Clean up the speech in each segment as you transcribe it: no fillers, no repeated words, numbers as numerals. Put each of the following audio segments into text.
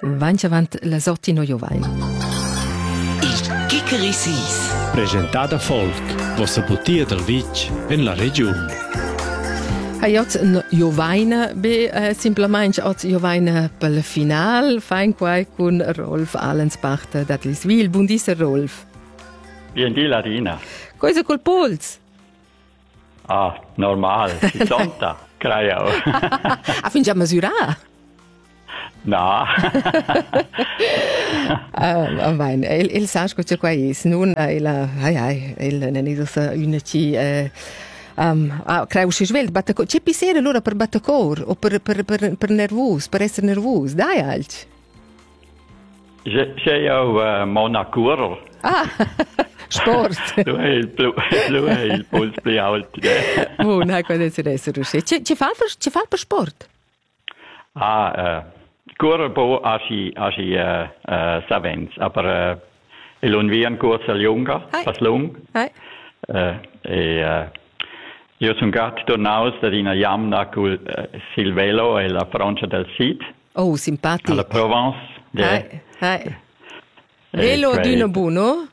Vancia avant la Sottino Jovain. Il Chickerissis. Presentada folk, vossa butia del Vitg in la regione. Oz Jovaina, simplement oz Jovaina per la final, fein quai con Rolf Allensbach da Liswil. Buondisa Rolf. Bien di Larina. Cosa col Puls? Ah, normal, 60, creio. Fin già misurà? No. Vain, il saps che c'è qua is, nun il nenido sa una ci creu si svelt, battacor. C'è pisere allora per battacor o per nervus, per essere nervus, dai alci. C'è io monacuro. Ah, sport. Lui è il puls più alto. Oh, non può essere rusce. C'è fa per sport? Curbo asi savens, aber l'unvian corsa lunga, pas lung. Io sono gat tornaus da una jamna col Silvelo e la Francia del Sid. Oh, simpatico. Alla Provence. Velo d'una buono?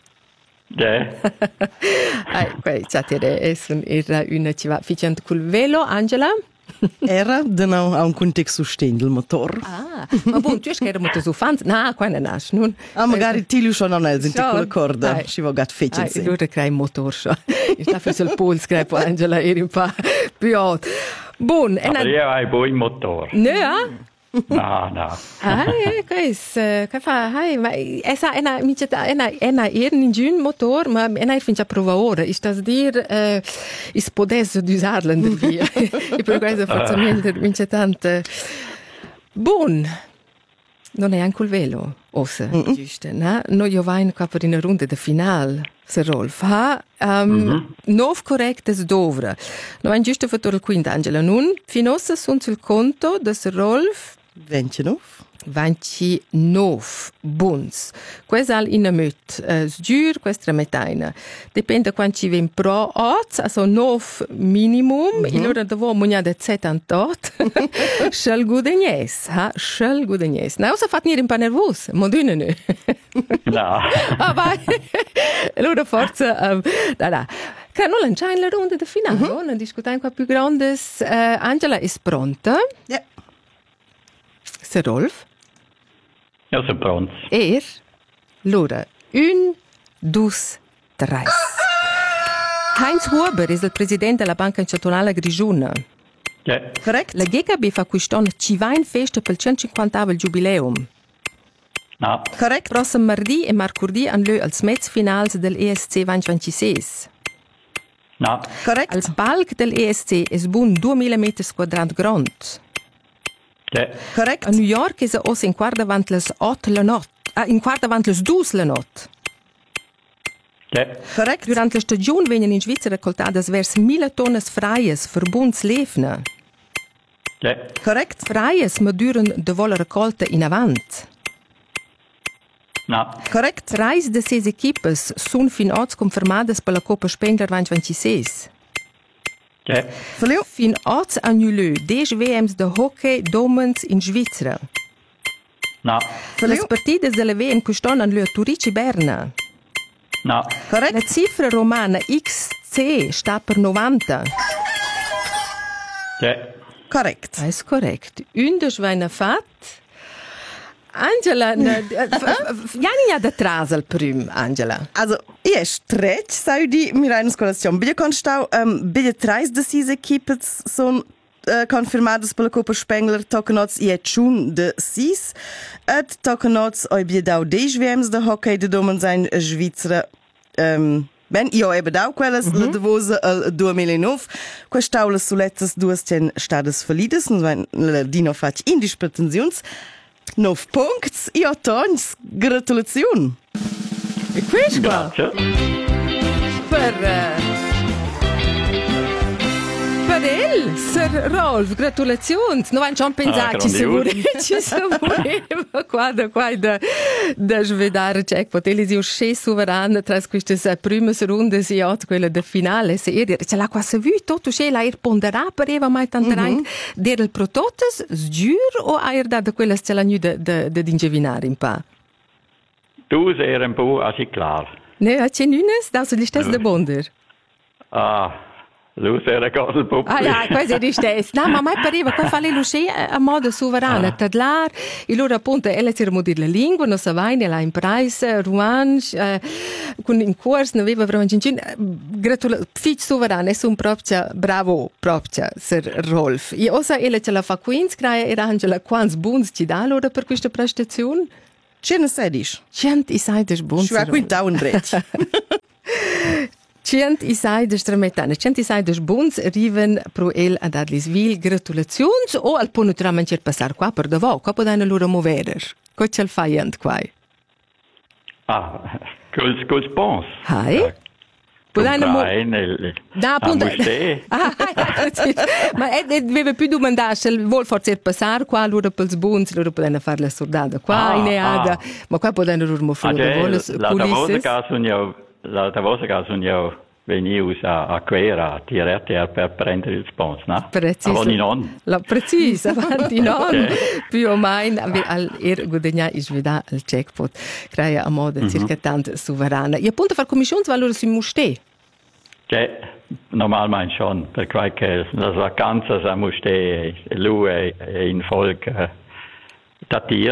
Quei c'è era una ci va ficent col velo, Angela? Era de nou a un context sustain del motor. Ma buon, tu era molto su fans? No, qua non has, non. Magari Tilio schon non è senti quella corda. Si va gat fecen. Allora crei motor schon. Ich darf sul Puls crei po Angela era un po' più alto. Buon, aber io hai buon motor. No, No. Che fa? Ma esa ena in giun motor, ma ena fin già prova ora. Ist das dir is podesso di usarla in via. E per questo facciamo vince tante. Buon. Non è anche il velo, ossa, giusto, no? Noi Jovain qua per una ronda de final, se Rolf ha nov correctes dovra. Noi abbiamo giusto fatto il quinto, Angela. Nun, finossa sunt sul conto de se Rolf 29 buns. Questo è in mut. Sgiur, questa metaina. Dipende quando ci viene pro 8, also 9 minimum. Allora dopo mogna de 78. Schel gudegnes, ha? Schel gudegnes. Na, osa fat nir un po' nervos, modune ne. No. Vai. Allora forza, da. Che non lanciare in la ronda de finale, non discutiamo qua più grandes. Angela è pronta? Ja. Se Rolf? Io sono pronto. Allora, 1, 2, 3. Heinz Huber è il presidente della Banca Cantonale Grigiuna. Correct? La GKB fa quest'anno ci va in festa per il 150° giubileum. No. Correct? Prossimo martedì e mercoledì hanno als mezzfinals del ESC 2026. No. Correct? Al palc del ESC è buon 2000 metri quadrati grande. Correct? A New York è os in quarta avant les 8 la notte. In quarta avant les 12 la notte. Correct? Durante la stagione vengono in Svizzera raccoltadas vers 1000 tonnes freies für Bundslefne. Correct? Freies ma duren de vola raccolta in avant. No. Correct? 3 de ses equipes sun fin oz confermadas per la Coppa Spengler 2026. Verleo? Fin oz annulé 10 VMs de hockey domens in Svizzera. No. Le partidas della VM quest'anno hanno a Turici Berna. No. Correct? La cifra romana XC sta per 90. Correct. Das ist korrekt. Und Schweine fat. Angela, Jani da trasel prüm, Angela. Also, je stretch, sai di mirainos colazione. Bile constau, bile 3 de 6 equipes son confirmadas pela Copa Spengler, toccanots e chun de 6. Et toccanots oi bile dau 10 VMs de hockey de domen sein Svizzera. Ben, io ebbe dau quellas la devosa al 2009. Questau las suletzas duas ten stades falidas, la dino fac indis pretensions. 9 punts, io tons, gratulazione. E questo? Grazie. Per il, Sir Rolf, gratulazioni. Non hanno già pensato, ci si voleva qua da svedare jackpot. Elisio sce sovrana tras queste primas rundas e ot quella de finale. Se ce l'ha quasi vu tutto sce la ponderà pareva mai tant rein der il prototes sgiur o da quella ce la nu de ingevinare in pa. Tu sei un po' assez klar. Ne, c'è nunes da so di stes de bonder. Lui era cosa un po' più. Questo è di stesso. No, ma mai pareva che fa le luce a modo sovrana, tadlar, e loro appunto, ella si rimudir la lingua, non sa vai, nella impresa, ruange, con in corso, non aveva veramente gratulazione, figlio sovrana, è un proprio, bravo, proprio, Sir Rolf. E osa ella ce la fa quins, crea era Angela, quants buons ci dà loro per questa prestazione? Ce ne sediš? 160 buons. Šva quinta un reč. 160 trametane, 160 buns arriven pro el a Dadlisville. Gratulazions o al può naturalmente passare qua per davò, qua potranno loro muoverer. Cosa ce fai ant qua? Col spons. Hai? Potranno da appunto. Ma deve più domandare se vuol forse passare qua loro pels buns, loro potranno fare la sordata qua in eada, ma qua potranno loro muovere la vostra casa io venivo a Quera tirare per prendere il spons, no? Preciso. La precisa, avanti non. Più o meno al guadagna i sveda il jackpot. Crea a modo circa tanto sovrana. E appunto far commissioni valore si muste. Normalmente schon, per qualche las vacanze sa muste lui e in folk tatir.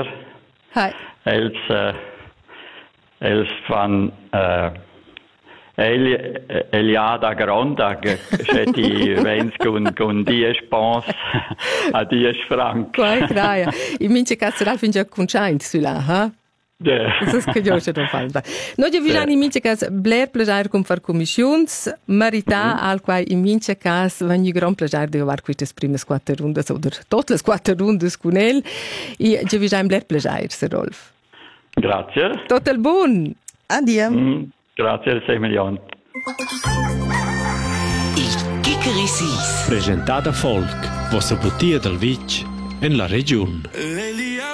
Els fan Eliada Gronda c'è di vens con 10 pons a 10 franc. Quai craia. In mince cazzeral fin già conciaint sulla, ha? Das ist ja schon der Fall. No, je vijan in mince cas bler plagiar com far commissions, marita al quai in mince cas van ju gran plagiar de var quistes primes 4 rundas oder tot les 4 rundas con el e je vijan bler plagiar, Sir Rolf. Grazie. Tot el bon. Addio. Grazie, 6 milioni. Il Kikerisis. Presentata Folk, vostra bottiglia del Vic, in la regione.